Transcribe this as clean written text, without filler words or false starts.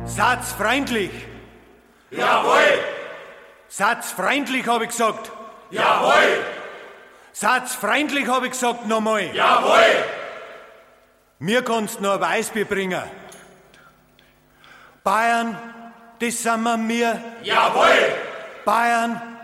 Seid's freundlich. Jawohl! Seid's freundlich, hab ich gesagt. Jawohl! Seid's freundlich, hab ich gesagt, nochmal. Jawohl! Mir kannst noch ein Weißbier bringen. Bayern, das sind wir. Jawohl! Bayern,